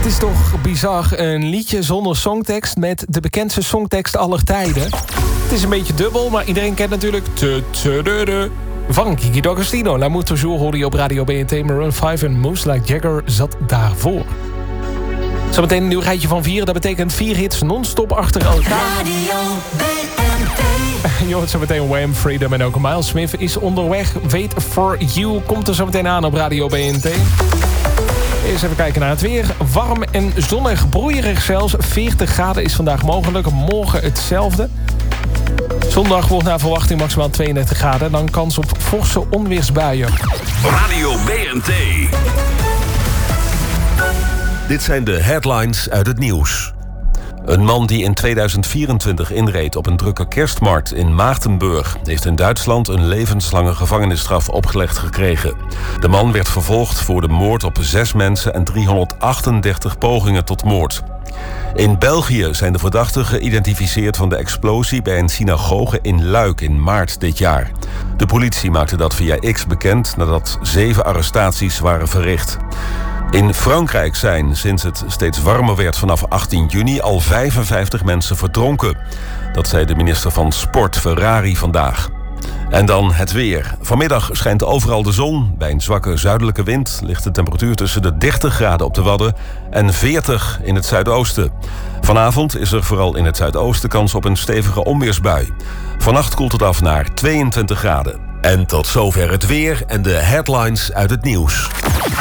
is toch bizar, een liedje zonder songtekst met de bekendste songtekst aller tijden. Het is een beetje dubbel, maar iedereen kent natuurlijk van Kiki D'Agostino. L'amour toujours hoorde je op Radio BNT. Maroon 5 en Moves Like Jagger zat daarvoor. Zometeen een nieuw rijtje van 4. Dat betekent 4 hits non-stop achter elkaar. Radio BNT. Je hoort zometeen Wham, Freedom en ook Miles Smith is onderweg. Wait for You komt er zometeen aan op Radio BNT. Eerst even kijken naar het weer. Warm en zonnig, broeierig zelfs. 40 graden is vandaag mogelijk. Morgen hetzelfde. Zondag wordt naar verwachting maximaal 32 graden. Dan kans op forse onweersbuien. Radio BNT. Dit zijn de headlines uit het nieuws. Een man die in 2024 inreed op een drukke kerstmarkt in Maagdenburg heeft in Duitsland een levenslange gevangenisstraf opgelegd gekregen. De man werd vervolgd voor de moord op 6 mensen en 338 pogingen tot moord. In België zijn de verdachten geïdentificeerd van de explosie bij een synagoge in Luik in maart dit jaar. De politie maakte dat via X bekend nadat 7 arrestaties waren verricht. In Frankrijk zijn, sinds het steeds warmer werd vanaf 18 juni... al 55 mensen verdronken. Dat zei de minister van Sport, Ferrari, vandaag. En dan het weer. Vanmiddag schijnt overal de zon. Bij een zwakke zuidelijke wind ligt de temperatuur tussen de 30 graden op de Wadden... en 40 in het zuidoosten. Vanavond is er vooral in het zuidoosten kans op een stevige onweersbui. Vannacht koelt het af naar 22 graden. En tot zover het weer en de headlines uit het nieuws.